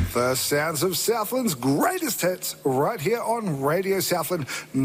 The sounds of Southland's greatest hits right here on Radio Southland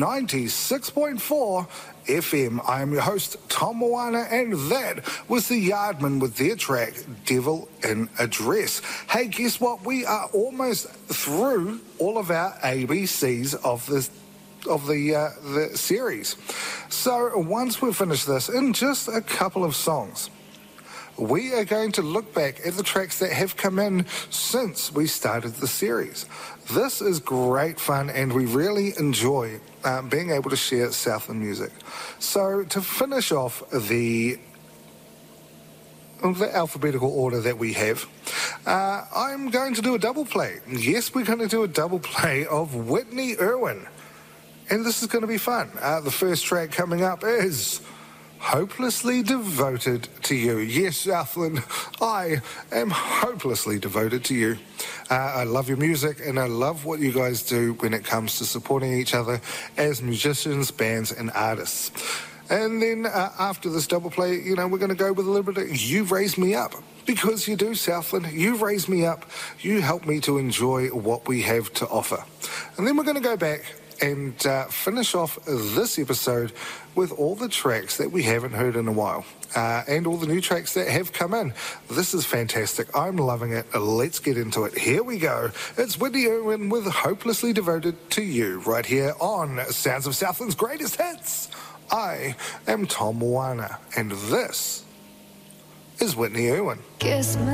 96.4 FM. I am your host, Tom Moana, and that was the Yardmen with their track, Devil in a Dress. Hey, guess what? We are almost through all of our ABCs of the series. So once we finish this, in just a couple of songs, we are going to look back at the tracks that have come in since we started the series. This is great fun, and we really enjoy being able to share Southland music. So to finish off the alphabetical order that we have, I'm going to do a double play. Yes, we're going to do a double play of Whitney Irwin, and this is going to be fun. The first track coming up is Hopelessly Devoted to You. Yes, Southland, I am hopelessly devoted to you. I love your music, and I love what you guys do when it comes to supporting each other as musicians, bands, and artists. And then after this double play, we're going to go with a little bit of You Raise Me Up. Because you do, Southland. You raise me up. You help me to enjoy what we have to offer. And then we're going to go back and finish off this episode with all the tracks that we haven't heard in a while, and all the new tracks that have come in. This is fantastic. I'm loving it. Let's get into it. Here we go. It's Whitney Irwin with Hopelessly Devoted to You, right here on Sounds of Southland's Greatest Hits. I am Tom Moana, and this is Whitney Irwin. Kiss me.